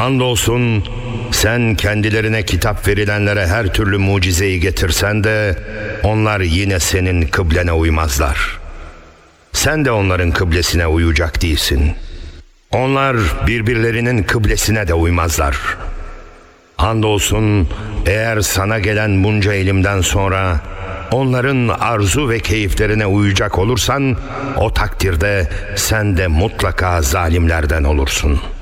Andolsun sen kendilerine kitap verilenlere her türlü mucizeyi getirsen de onlar yine senin kıblene uymazlar. Sen de onların kıblesine uyacak değilsin. Onlar birbirlerinin kıblesine de uymazlar. Andolsun eğer sana gelen bunca ilimden sonra onların arzu ve keyiflerine uyacak olursan, o takdirde sen de mutlaka zalimlerden olursun.''